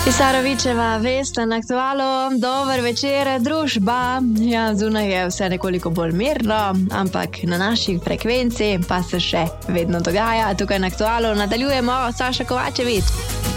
Pisarovičeva, veste na Aktualu, dober večer, družba. Ja, zunaj je vse nekoliko bolj mirno, ampak na naših frekvenci pa se še vedno dogaja. Tukaj na Aktualu nadaljujemo, Saša Kovačević.